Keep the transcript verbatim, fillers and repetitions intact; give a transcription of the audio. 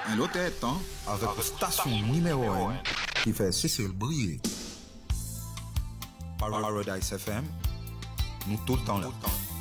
Un l'autre temps avec la station numéro un qui fait Cécile briller. Paradise F M, nous tout le temps là.